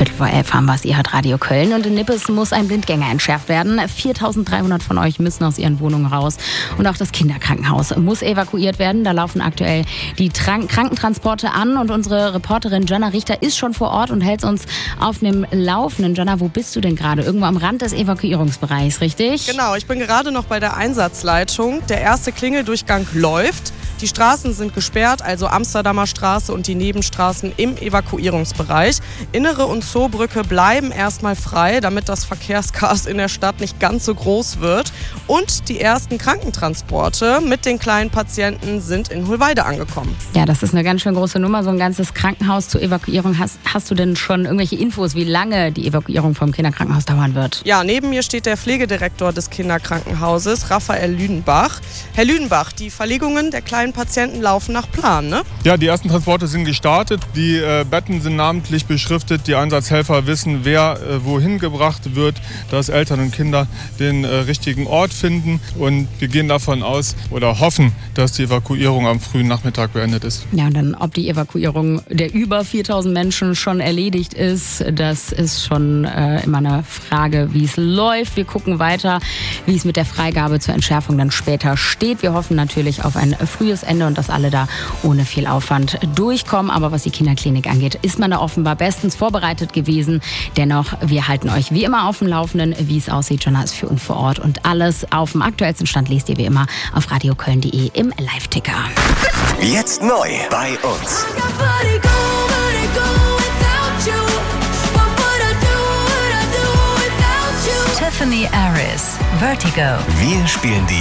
11:15 haben wir es. Ihr hört Radio Köln und in Nippes muss ein Blindgänger entschärft werden. 4.300 von euch müssen aus ihren Wohnungen raus. Und auch das Kinderkrankenhaus muss evakuiert werden. Da laufen aktuell die Krankentransporte an und unsere Reporterin Jana Richter ist schon vor Ort und hält uns auf dem Laufenden. Jana, wo bist du denn gerade? Irgendwo am Rand des Evakuierungsbereichs, richtig? Genau, ich bin gerade noch bei der Einsatzleitung. Der erste Klingeldurchgang läuft. Die Straßen sind gesperrt, also Amsterdamer Straße und die Nebenstraßen im Evakuierungsbereich. Innere und Zoobrücke bleiben erstmal frei, damit das Verkehrschaos in der Stadt nicht ganz so groß wird. Und die ersten Krankentransporte mit den kleinen Patienten sind in Hohlweide angekommen. Ja, das ist eine ganz schön große Nummer, so ein ganzes Krankenhaus zur Evakuierung. Hast du denn schon irgendwelche Infos, wie lange die Evakuierung vom Kinderkrankenhaus dauern wird? Ja, neben mir steht der Pflegedirektor des Kinderkrankenhauses, Raphael Lüdenbach. Herr Lüdenbach, die Verlegungen der kleinen Patienten laufen nach Plan, ne? Ja, die ersten Transporte sind gestartet. Die Betten sind namentlich beschriftet. Die Einsatzhelfer wissen, wer wohin gebracht wird, dass Eltern und Kinder den richtigen Ort finden. Und wir gehen davon aus oder hoffen, dass die Evakuierung am frühen Nachmittag beendet ist. Ja, und dann, ob die Evakuierung der über 4.000 Menschen schon erledigt ist, das ist schon immer eine Frage, wie es läuft. Wir gucken weiter, wie es mit der Freigabe zur Entschärfung dann später steht. Wir hoffen natürlich auf ein frühes Ende und dass alle da ohne viel Aufwand durchkommen. Aber was die Kinderklinik angeht, ist man da offenbar bestens vorbereitet gewesen. Dennoch, wir halten euch wie immer auf dem Laufenden, wie es aussieht. Jana ist für uns vor Ort und alles auf dem aktuellsten Stand lest ihr wie immer auf radioköln.de im Live-Ticker. Jetzt neu bei uns. Tiffany Aris, Vertigo. Wir spielen die